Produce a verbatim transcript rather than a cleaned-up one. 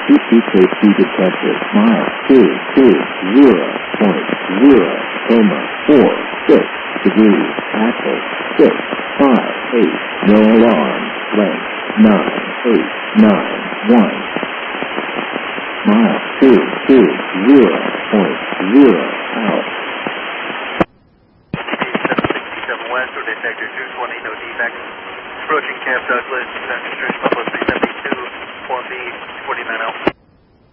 T K C detected. Mile two two zero point zero comma four six degrees. Axle six five eight. No alarm. Length nine eight nine one. Mile two two zero point zero out. seven sixty-seven West or detector two twenty, no defects. Approaching Camp Douglas, Central Street, Buffalo three seventy-two, form B, forty-nine out.